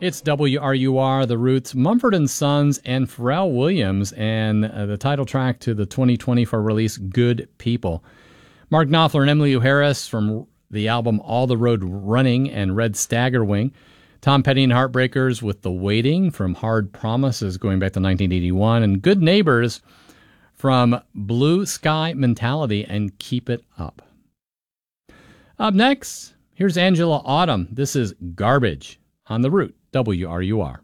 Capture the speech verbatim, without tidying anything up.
It's W R U R, The Roots, Mumford and Sons, and Pharrell Williams, and uh, the title track to the twenty twenty-four release, Good People. Mark Knopfler and Emily Harris from the album All the Road Running and Red Staggerwing. Tom Petty and Heartbreakers with The Waiting from Hard Promises going back to nineteen eighty-one. And Good Neighbors from Blue Sky Mentality and Keep It Up. Up next, here's Angela Autumn. This is Garbage on The Root, W R U R.